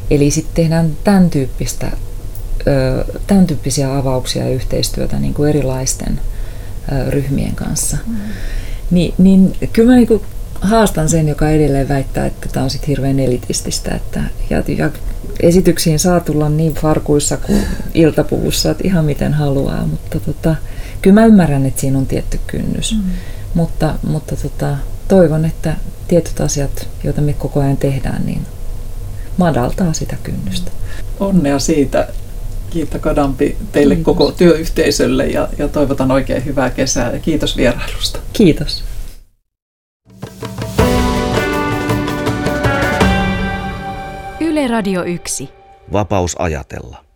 Eli sitten tehdään tämän tyyppisiä avauksia ja yhteistyötä niin kuin erilaisten ryhmien kanssa. Niin kyllä mä niin kuin haastan sen, joka edelleen väittää, että tämä on sitten hirveän elitististä. Ja esityksiin saa tulla niin farkuissa kuin iltapuvussa, että ihan miten haluaa. Mutta kyllä mä ymmärrän, että siinä on tietty kynnys. Mutta toivon, että tietyt asiat, joita me koko ajan tehdään, niin madaltaa sitä kynnystä. Onnea siitä, Kiitta Kadampi, teille Kiitos. Koko työyhteisölle ja toivotan oikein hyvää kesää ja kiitos vierailusta. Kiitos. Yle Radio 1. Vapaus ajatella.